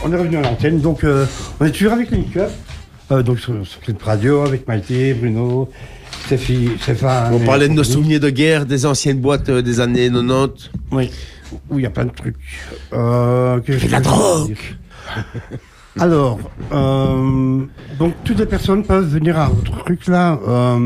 on est revenu à l'antenne. Donc, on est toujours avec Link-Up. Donc, sur Clip Radio, avec Maïté, Bruno, Stéphane. On parlait de nos souvenirs de guerre, des anciennes boîtes des années 90. Oui, où il y a plein de trucs. Et la drogue. Alors, donc, toutes les personnes peuvent venir à votre truc là,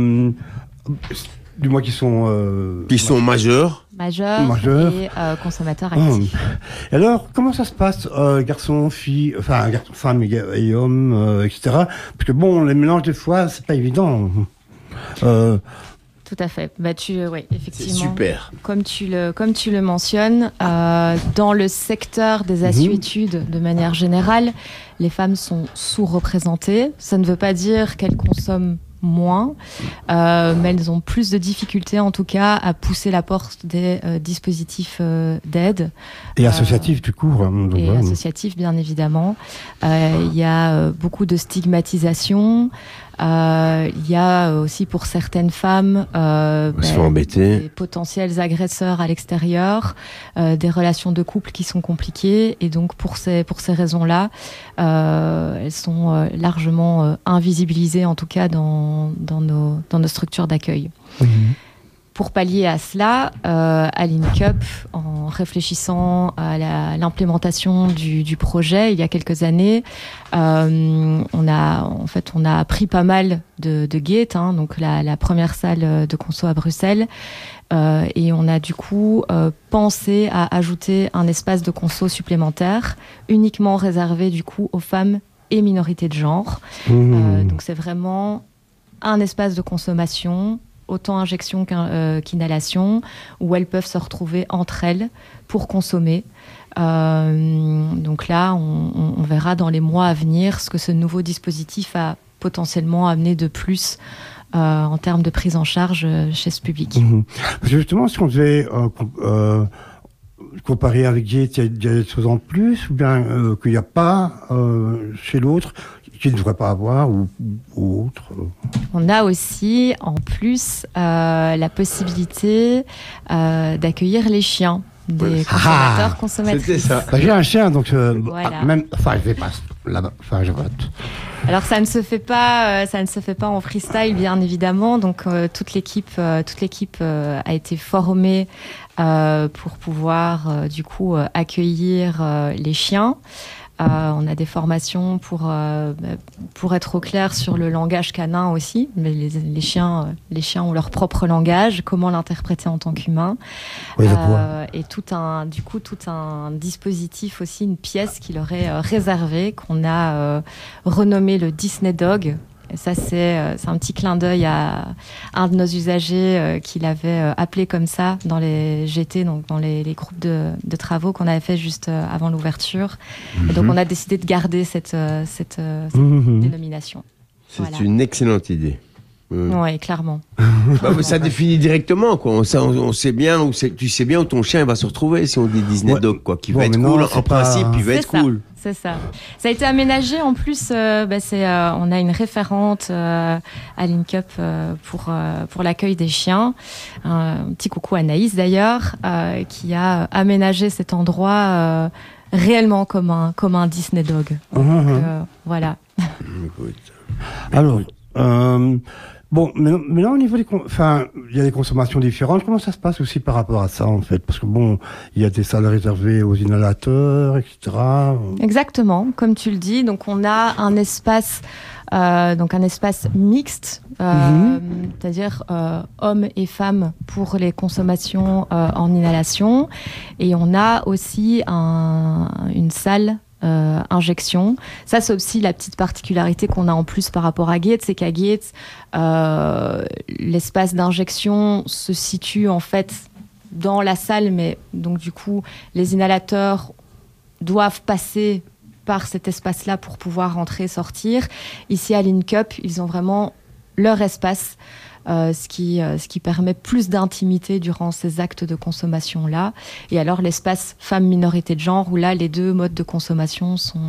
du moins qui sont majeurs et consommateurs actifs. Alors, comment ça se passe, garçons, filles, enfin, femmes et hommes, etc. Parce que bon, les mélanges des fois, c'est pas évident. Tout à fait. Oui, effectivement. C'est super. Comme tu le mentionnes, dans le secteur des assuétudes, de manière générale, les femmes sont sous-représentées. Ça ne veut pas dire qu'elles consomment moins, mais elles ont plus de difficultés en tout cas à pousser la porte des dispositifs d'aide. Et associatifs du coup. Et associatifs bien évidemment. Il y a beaucoup de stigmatisation. Il y a aussi pour certaines femmes des potentiels agresseurs à l'extérieur, des relations de couple qui sont compliquées et donc pour ces raisons-là, elles sont largement invisibilisées en tout cas dans nos structures d'accueil. Pour pallier à cela, à Link-Up, en réfléchissant à l'implémentation du projet il y a quelques années, on a appris pas mal de Gate, donc la première salle de conso à Bruxelles, et on a du coup pensé à ajouter un espace de conso supplémentaire, uniquement réservé du coup aux femmes et minorités de genre. Donc c'est vraiment un espace de consommation, autant injection qu'inhalation, où elles peuvent se retrouver entre elles pour consommer. Donc là, on verra dans les mois à venir ce que ce nouveau dispositif a potentiellement amené de plus en termes de prise en charge chez ce public. Parce que justement, si on devait comparer avec Gate, il y a des choses en plus, ou bien qu'il n'y a pas chez l'autre, qu'il ne devrait pas avoir, ou autre. On a aussi, en plus, la possibilité d'accueillir les chiens des consommateurs-consommatrices. C'était ça. J'ai un chien, donc voilà. je vais pas là-bas, je vote. Alors ça ne se fait pas en freestyle bien évidemment. Donc toute l'équipe a été formée pour pouvoir du coup accueillir les chiens. On a des formations pour être au clair sur le langage canin aussi. Mais les chiens ont leur propre langage, comment l'interpréter en tant qu'humain. Oui, et tout un dispositif aussi, une pièce qui leur est réservée, qu'on a renommé le Disney Dog. Et ça, c'est un petit clin d'œil à un de nos usagers qui l'avait appelé comme ça dans les GT, donc dans les groupes de travaux qu'on avait fait juste avant l'ouverture. Et donc, on a décidé de garder cette dénomination. C'est une excellente idée. Oui, clairement. Ça définit directement, quoi. On sait bien tu sais bien où ton chien va se retrouver si on dit Disney Dog, quoi. Qui va être cool, en principe, il va être cool. C'est ça. Ça a été aménagé en plus. On a une référente à Link-Up pour l'accueil des chiens. Un petit coucou à Anaïs d'ailleurs, qui a aménagé cet endroit réellement comme un Disney Dog. Donc, voilà. Alors. Bon, mais là, au niveau il y a des consommations différentes. Comment ça se passe aussi par rapport à ça, en fait? Parce que bon, il y a des salles réservées aux inhalateurs, etc. Exactement, comme tu le dis. Donc, on a un espace mixte, c'est-à-dire hommes et femmes pour les consommations en inhalation. Et on a aussi une salle injection. Ça, c'est aussi la petite particularité qu'on a en plus par rapport à Gate, c'est qu'à Gate, l'espace d'injection se situe en fait dans la salle, mais donc du coup, les inhalateurs doivent passer par cet espace-là pour pouvoir entrer et sortir. Ici, à Link-Up, ils ont vraiment leur espace, ce qui permet plus d'intimité durant ces actes de consommation-là. Et alors, l'espace femmes-minorité de genre, où là, les deux modes de consommation sont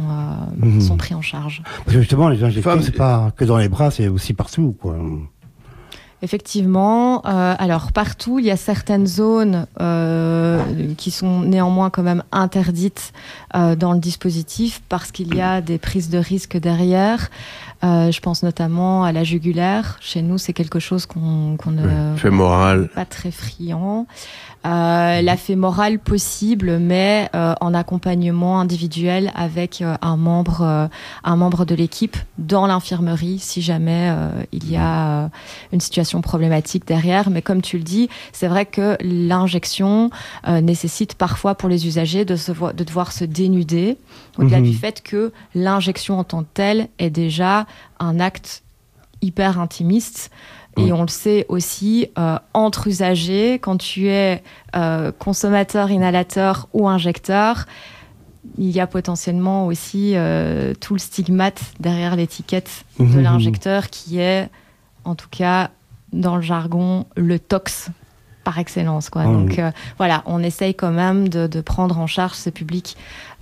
pris en charge. Parce que justement, les injections, c'est pas que dans les bras, c'est aussi partout, quoi. Effectivement. Alors, partout, il y a certaines zones qui sont néanmoins quand même interdites dans le dispositif parce qu'il y a des prises de risque derrière. Je pense notamment à la jugulaire. Chez nous, c'est quelque chose qu'on ne fémorale. Pas très friand. La fémorale possible, mais en accompagnement individuel avec un membre de l'équipe dans l'infirmerie si jamais il y a une situation problématique derrière. Mais comme tu le dis, c'est vrai que l'injection nécessite parfois pour les usagers de devoir se dénuder, au-delà du fait que l'injection en tant que telle est déjà un acte hyper intimiste. Et on le sait aussi, entre usagers, quand tu es consommateur, inhalateur ou injecteur, il y a potentiellement aussi tout le stigmate derrière l'étiquette de l'injecteur qui est, en tout cas, dans le jargon, le tox par excellence, quoi. Donc voilà, on essaye quand même de prendre en charge ce public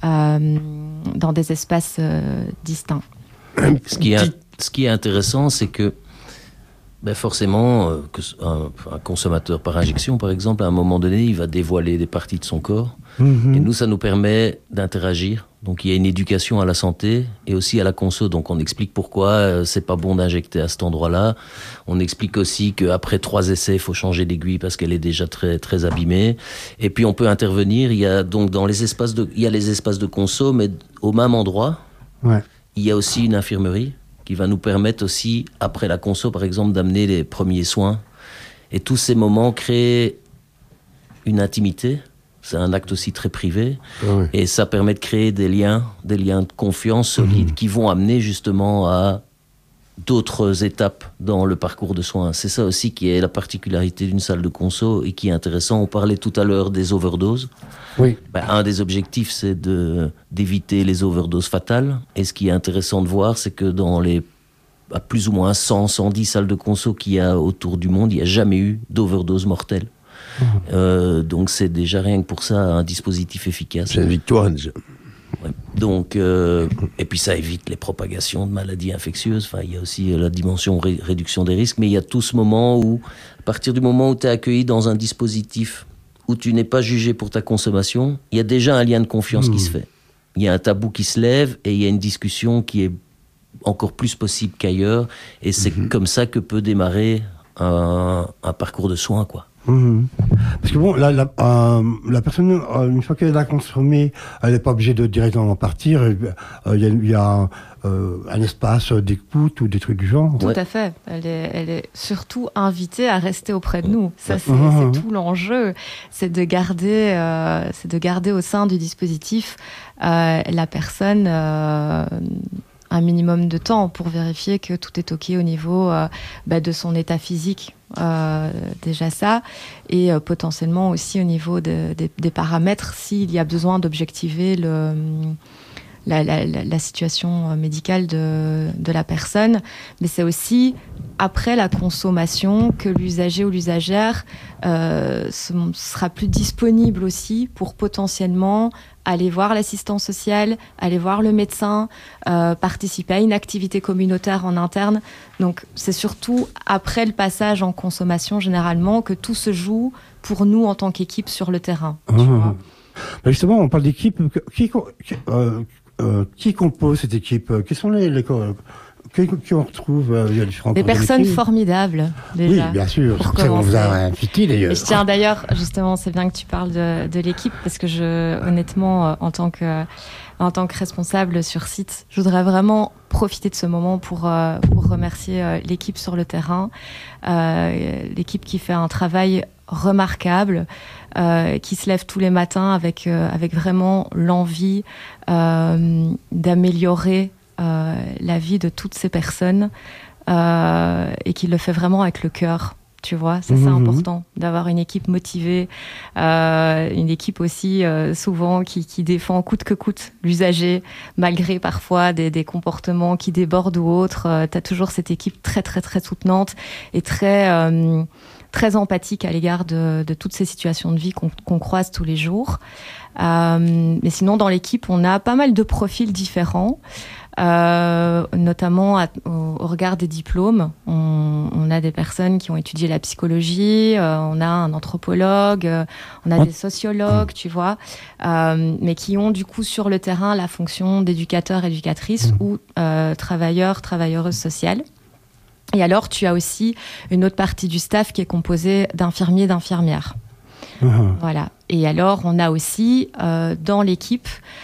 dans des espaces distincts. Ce qui est intéressant, c'est que forcément, un consommateur par injection, par exemple, à un moment donné, il va dévoiler des parties de son corps. Et nous, ça nous permet d'interagir. Donc, il y a une éducation à la santé et aussi à la conso. Donc, on explique pourquoi c'est pas bon d'injecter à cet endroit-là. On explique aussi qu'après 3 essais, il faut changer d'aiguille parce qu'elle est déjà très, très abîmée. Et puis, on peut intervenir. Il y a donc les espaces de conso, mais au même endroit, il y a aussi une infirmerie qui va nous permettre aussi, après la conso, par exemple, d'amener les premiers soins. Et tous ces moments créent une intimité. C'est un acte aussi très privé. Et ça permet de créer des liens de confiance solides qui vont amener justement à d'autres étapes dans le parcours de soins. C'est ça aussi qui est la particularité d'une salle de conso et qui est intéressant. On parlait tout à l'heure des overdoses. Un des objectifs, c'est d'éviter les overdoses fatales. Et ce qui est intéressant de voir, c'est que dans les plus ou moins 100, 110 salles de conso qu'il y a autour du monde, il n'y a jamais eu d'overdose mortelle. Donc c'est déjà rien que pour ça un dispositif efficace. C'est une victoire déjà. Donc, et puis ça évite les propagations de maladies infectieuses. Enfin, il y a aussi la dimension réduction des risques, mais il y a tout ce moment où, à partir du moment où tu es accueilli dans un dispositif où tu n'es pas jugé pour ta consommation, il y a déjà un lien de confiance qui se fait. Il y a un tabou qui se lève et il y a une discussion qui est encore plus possible qu'ailleurs. Et c'est comme ça que peut démarrer un parcours de soins, quoi. Parce que bon, la personne, une fois qu'elle a consommé, elle n'est pas obligée de directement partir. Il y a un espace d'écoute ou des trucs du genre. Tout à fait. Elle est surtout invitée à rester auprès de nous. Ça, c'est tout l'enjeu. C'est de garder au sein du dispositif la personne un minimum de temps pour vérifier que tout est OK au niveau de son état physique. Déjà ça, et potentiellement aussi au niveau des paramètres s'il y a besoin d'objectiver la situation médicale de la personne. Mais c'est aussi après la consommation que l'usager ou l'usagère sera plus disponible aussi pour potentiellement aller voir l'assistant social, aller voir le médecin, participer à une activité communautaire en interne. Donc c'est surtout après le passage en consommation généralement que tout se joue pour nous en tant qu'équipe sur le terrain. Tu vois. Justement, on parle d'équipe. Qui compose cette équipe? Quels sont les qui on retrouve? Il y a différentes des personnes formidables, déjà. Oui, bien sûr. On vous a invité, d'ailleurs. Et je tiens d'ailleurs, justement, c'est bien que tu parles de l'équipe, parce que honnêtement, en tant que responsable sur site, je voudrais vraiment profiter de ce moment pour remercier l'équipe sur le terrain, l'équipe qui fait un travail remarquable, qui se lève tous les matins avec vraiment l'envie d'améliorer la vie de toutes ces personnes et qui le fait vraiment avec le cœur. Tu vois, c'est important d'avoir une équipe motivée, une équipe aussi souvent qui défend coûte que coûte l'usager, malgré parfois des comportements qui débordent ou autres. T'as toujours cette équipe très très très soutenante et très empathique à l'égard de toutes ces situations de vie qu'on croise tous les jours. Mais sinon, dans l'équipe, on a pas mal de profils différents. notamment au regard des diplômes. On a des personnes qui ont étudié la psychologie, on a un anthropologue, on a des sociologues, tu vois, mais qui ont du coup sur le terrain la fonction d'éducateur, éducatrice ou travailleur, travailleuse sociale. Et alors, tu as aussi une autre partie du staff qui est composée d'infirmiers, d'infirmières. Voilà. Et alors, on a aussi dans l'équipe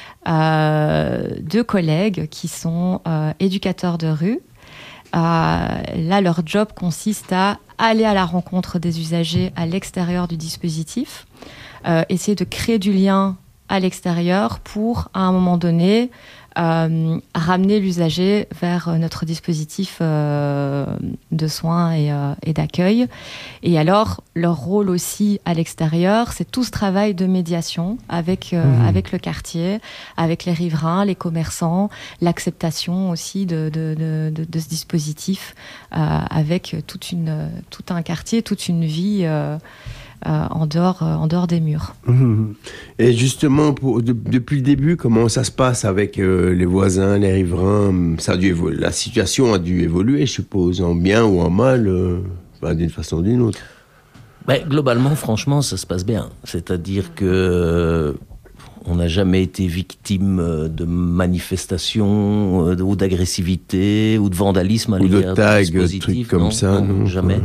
2 collègues qui sont éducateurs de rue. Là, leur job consiste à aller à la rencontre des usagers à l'extérieur du dispositif, essayer de créer du lien à l'extérieur pour, à un moment donné, ramener l'usager vers notre dispositif de soins et d'accueil. Et alors, leur rôle aussi à l'extérieur, c'est tout ce travail de médiation avec le quartier, avec les riverains, les commerçants, l'acceptation aussi de ce dispositif avec tout un quartier, toute une vie en dehors des murs. Et justement, depuis le début, comment ça se passe avec les voisins, les riverains? La situation a dû évoluer, je suppose, en bien ou en mal, d'une façon ou d'une autre. Globalement, franchement, ça se passe bien. C'est-à-dire que on n'a jamais été victime de manifestations ou d'agressivité ou de vandalisme à l'égard du dispositif. Ou de tags, trucs comme ça. Non, jamais.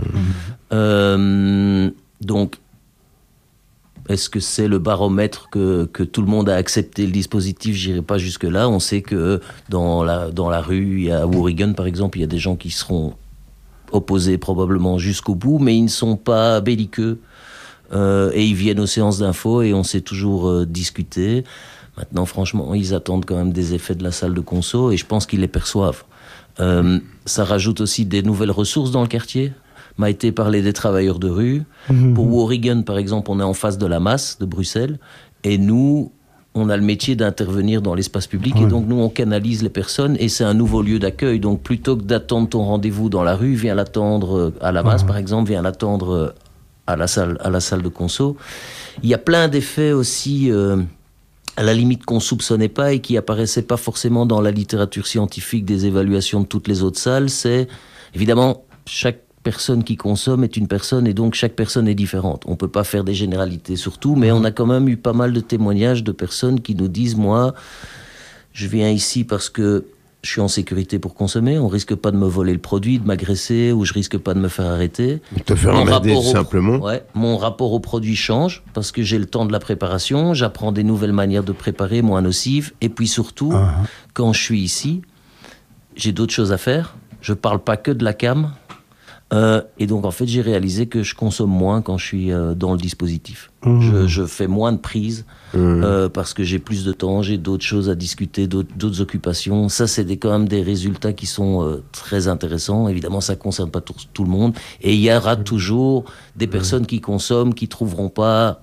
Donc, est-ce que c'est le baromètre que tout le monde a accepté le dispositif? J'irai pas jusque-là. On sait que dans la rue, à Wuringen, par exemple, il y a des gens qui seront opposés probablement jusqu'au bout, mais ils ne sont pas belliqueux. Et ils viennent aux séances d'info et on sait toujours discuter. Maintenant, franchement, ils attendent quand même des effets de la salle de conso et je pense qu'ils les perçoivent. Ça rajoute aussi des nouvelles ressources dans le quartier. M'a été parlé des travailleurs de rue. Pour Wuringen, par exemple, on est en face de la masse de Bruxelles. Et nous, on a le métier d'intervenir dans l'espace public. Et donc, nous, on canalise les personnes. Et c'est un nouveau lieu d'accueil. Donc, plutôt que d'attendre ton rendez-vous dans la rue, viens l'attendre à la masse, par exemple. Viens l'attendre à la salle de conso. Il y a plein d'effets aussi, à la limite, qu'on ne soupçonnait pas et qui apparaissaient pas forcément dans la littérature scientifique des évaluations de toutes les autres salles. C'est, évidemment, chaque personne qui consomme est une personne et donc chaque personne est différente. On peut pas faire des généralités sur tout, mais on a quand même eu pas mal de témoignages de personnes qui nous disent, moi, je viens ici parce que je suis en sécurité pour consommer, on risque pas de me voler le produit, de m'agresser, ou je risque pas de me faire arrêter. Te faire emmerder, tout simplement. Ouais, mon rapport au produit change parce que j'ai le temps de la préparation, j'apprends des nouvelles manières de préparer, moins nocives, et puis surtout, quand je suis ici, j'ai d'autres choses à faire. Je parle pas que de la cam. Et donc, en fait, j'ai réalisé que je consomme moins quand je suis dans le dispositif. Je fais moins de prises parce que j'ai plus de temps, j'ai d'autres choses à discuter, d'autres occupations. Ça, c'est quand même des résultats qui sont très intéressants. Évidemment, ça ne concerne pas tout le monde. Et il y aura toujours des personnes qui consomment, qui ne trouveront pas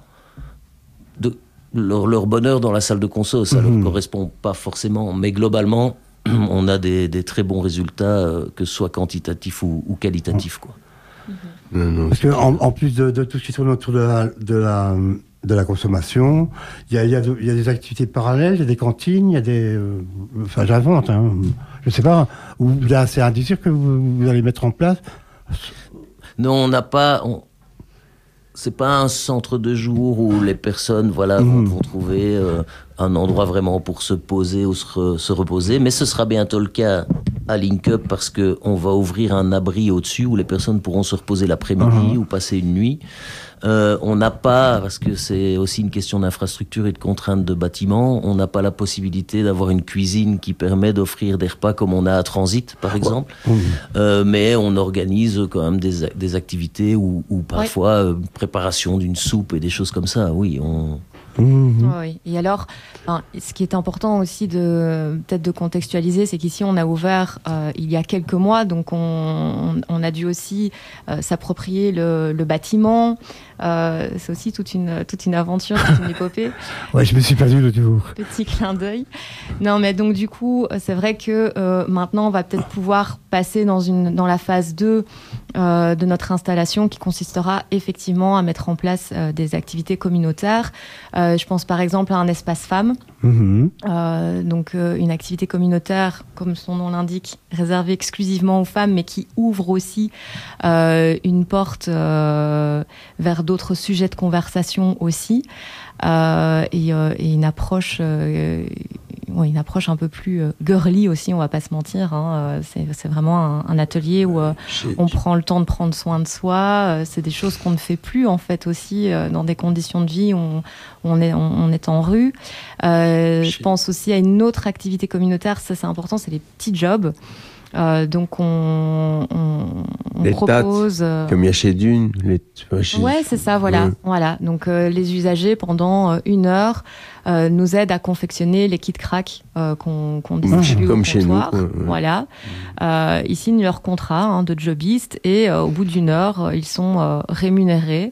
leur bonheur dans la salle de conso. Ça ne leur correspond pas forcément. Mais globalement, on a des très bons résultats, que ce soit quantitatifs ou qualitatifs, quoi. Parce que en plus de tout ce qui tourne autour de la consommation, il y a des activités parallèles, il y a des cantines, il y a des... Enfin, j'invente, je sais pas. Ou là, c'est un désir que vous allez mettre en place. Non, on n'a pas... C'est pas un centre de jour où les personnes vont trouver un endroit vraiment pour se poser ou se reposer, mais ce sera bientôt le cas à Link Up parce qu'on va ouvrir un abri au-dessus où les personnes pourront se reposer l'après-midi ou passer une nuit. On n'a pas, parce que c'est aussi une question d'infrastructure et de contraintes de bâtiment, on n'a pas la possibilité d'avoir une cuisine qui permet d'offrir des repas comme on a à Transit, par exemple. Mais on organise quand même des activités ou parfois préparation d'une soupe et des choses comme ça. Oui, Oui. Et alors, ce qui est important aussi peut-être de contextualiser, c'est qu'ici on a ouvert il y a quelques mois, donc on a dû aussi s'approprier le bâtiment. C'est aussi toute une aventure, toute une épopée. Ouais, je me suis perdu l'autre jour. Petit clin d'œil. Non, mais donc du coup, c'est vrai que maintenant on va peut-être pouvoir passer dans la phase 2 de notre installation qui consistera effectivement à mettre en place des activités communautaires. Je pense par exemple à un espace femmes. Donc une activité communautaire, comme son nom l'indique, réservée exclusivement aux femmes, mais qui ouvre aussi une porte vers d'autres sujets de conversation aussi, et une approche un peu plus girly aussi, on va pas se mentir, hein. C'est vraiment un atelier où on prend le temps de prendre soin de soi. C'est des choses qu'on ne fait plus en fait aussi dans des conditions de vie où on est en rue. Je pense aussi à une autre activité communautaire, ça c'est important, c'est les petits jobs. Donc on propose comme il y a chez Dune, ouais, c'est ça, voilà. Voilà. Donc les usagers pendant 1 heure nous aident à confectionner les kits crack qu'on distribue comme au chez comptoir. nous, voilà. Ils signent leur contrat de jobiste et au bout d'1 heure ils sont rémunérés.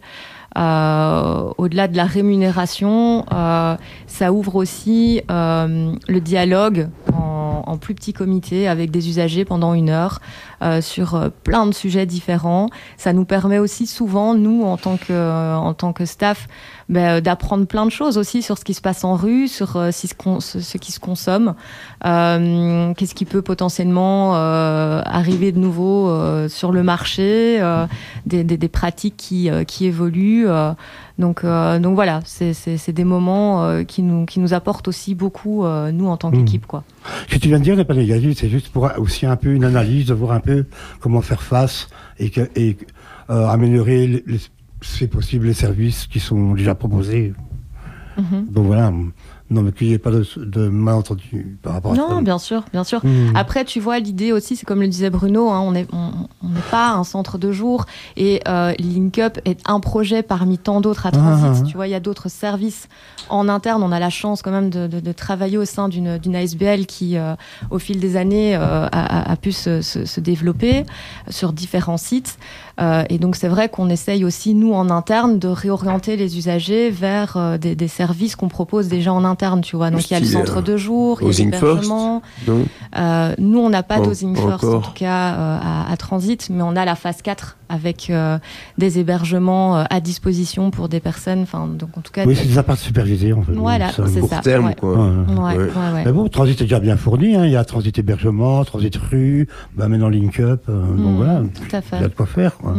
Au-delà de la rémunération, ça ouvre aussi le dialogue en plus petit comité avec des usagers pendant 1 heure sur plein de sujets différents. Ça nous permet aussi souvent, nous, en tant que staff, d'apprendre plein de choses aussi sur ce qui se passe en rue, sur ce qui se consomme, qu'est-ce qui peut potentiellement arriver de nouveau sur le marché, des pratiques qui évoluent. Donc voilà, c'est des moments qui nous apportent aussi beaucoup, nous, en tant qu'équipe, quoi. Ce que tu viens de dire n'est pas négatif, c'est juste pour aussi un peu une analyse, de voir un peu comment faire face et améliorer, si possible, les services qui sont déjà proposés. Donc voilà. Non, mais qu'il n'y ait pas de malentendu par rapport à ça. Non, bien sûr, bien sûr. Après, tu vois, l'idée aussi, c'est comme le disait Bruno, hein, on n'est pas un centre de jour, et Link Up est un projet parmi tant d'autres à Transit. Tu vois, il y a d'autres services en interne. On a la chance quand même de travailler au sein d'une ASBL qui, au fil des années, a pu se développer sur différents sites. Et donc, c'est vrai qu'on essaye aussi, nous, en interne, de réorienter les usagers vers des services qu'on propose déjà en interne, tu vois. Donc, il y a le centre de jour, il y a l'hébergement. Nous, on n'a pas d'Housing First, en tout cas, à Transit, mais on a la phase 4 avec des hébergements à disposition pour des personnes. Enfin, donc, en tout cas. Oui, c'est des apparts supervisés, en fait. Voilà, c'est ça. Terme, quoi. Mais bon, Transit est déjà bien fourni, hein. Il y a Transit hébergement, Transit rue, maintenant Link Up. Donc voilà. Tout à fait. Il y a de quoi faire, quoi.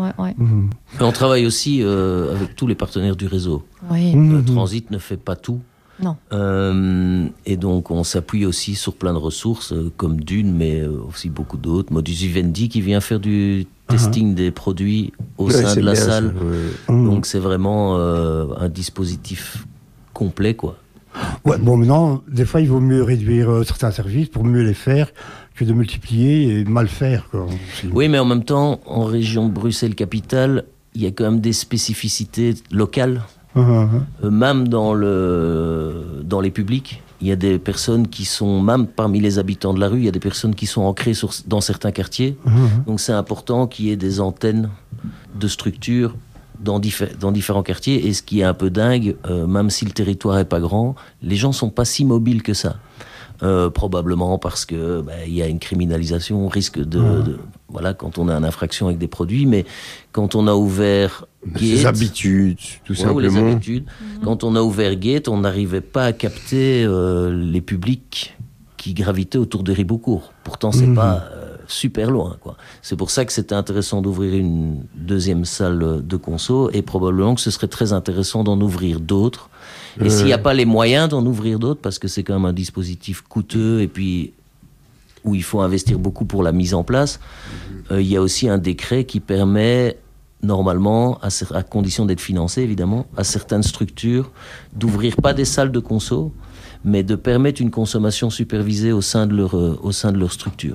On travaille aussi avec tous les partenaires du réseau. Transit ne fait pas tout. Non. Et donc on s'appuie aussi sur plein de ressources comme Dune, mais aussi beaucoup d'autres. Modus Vivendi qui vient faire du testing des produits au sein de la salle. Donc c'est vraiment un dispositif complet, quoi. Ouais, bon, maintenant, des fois, il vaut mieux réduire certains services pour mieux les faire que de multiplier et mal faire, quoi. Oui, mais en même temps, en région de Bruxelles-Capitale, il y a quand même des spécificités locales. Même dans les publics, il y a des personnes qui sont, même parmi les habitants de la rue, il y a des personnes qui sont ancrées dans certains quartiers. Donc c'est important qu'il y ait des antennes de structures dans différents quartiers. Et ce qui est un peu dingue, même si le territoire est pas grand, les gens sont pas si mobiles que ça. Probablement parce que il y a une criminalisation, on risque voilà, quand on a une infraction avec des produits, mais quand on a ouvert Gate, les habitudes, tout simplement. Les habitudes. Quand on a ouvert Gate, on n'arrivait pas à capter les publics qui gravitaient autour de Ribeaucourt. Pourtant, c'est pas super loin, quoi. C'est pour ça que c'était intéressant d'ouvrir une deuxième salle de conso, et probablement que ce serait très intéressant d'en ouvrir d'autres. Et s'il n'y a pas les moyens d'en ouvrir d'autres, parce que c'est quand même un dispositif coûteux, et puis où il faut investir beaucoup pour la mise en place, il y a aussi un décret qui permet, normalement, à condition d'être financé évidemment, à certaines structures d'ouvrir pas des salles de conso, mais de permettre une consommation supervisée au sein de leur structure.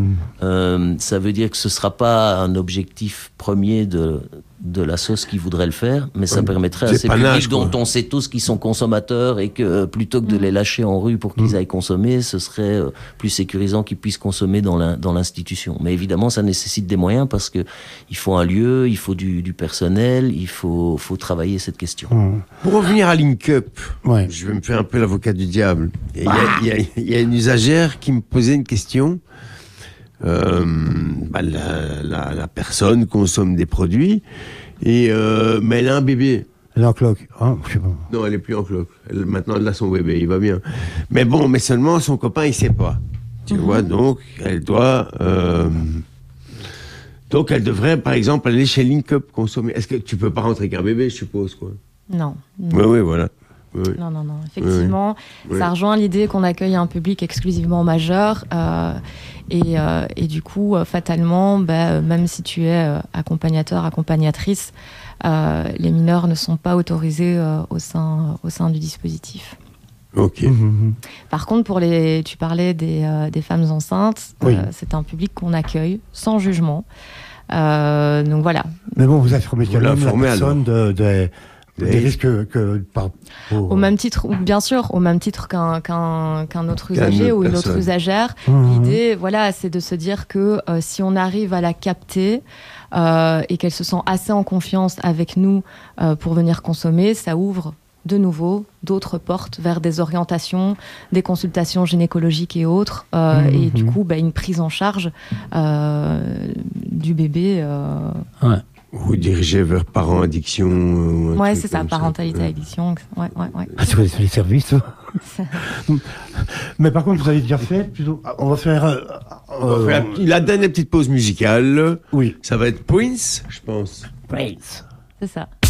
Ça veut dire que ce ne sera pas un objectif premier de la sauce qui voudrait le faire, mais ça permettrait à ces publics dont on sait tous qu'ils sont consommateurs, et que plutôt que de les lâcher en rue pour qu'ils aillent consommer, ce serait plus sécurisant qu'ils puissent consommer dans l'institution. Mais évidemment, ça nécessite des moyens, parce que il faut un lieu, il faut du personnel, il faut travailler cette question. Pour revenir à Link Up, je vais me faire un peu l'avocat du diable. Il y a une usagère qui me posait une question. la personne consomme des produits, mais elle a un bébé. Elle est en cloque. Ah, je sais pas. Non, elle est plus en cloque. Maintenant, elle a son bébé, il va bien. Mais bon, mais seulement son copain, il sait pas. Tu vois, donc, elle doit... Donc, elle devrait, par exemple, aller chez Link Up consommer. Est-ce que tu peux pas rentrer avec un bébé, je suppose, quoi? Non. Oui, voilà. Oui. Non. Effectivement, ça rejoint l'idée qu'on accueille un public exclusivement majeur. Et du coup, fatalement, même si tu es accompagnateur, accompagnatrice, les mineurs ne sont pas autorisés au sein du dispositif. Ok. Par contre, tu parlais des femmes enceintes, c'est un public qu'on accueille sans jugement. Donc voilà. Mais bon, vous informez quand même la personne des risques au même titre, bien sûr, au même titre qu'un autre usager ou une autre usagère. L'idée, c'est de se dire que si on arrive à la capter et qu'elle se sent assez en confiance avec nous pour venir consommer, ça ouvre de nouveau d'autres portes vers des orientations, des consultations gynécologiques et autres, et du coup une prise en charge du bébé. Ou diriger vers parents addiction. Ouais, c'est ça, parentalité addiction. Ouais. Ah, c'est quoi les services? Mais par contre, vous avez déjà fait plutôt. On va faire la dernière petite pause musicale. Oui. Ça va être Prince, je pense. Prince. C'est ça.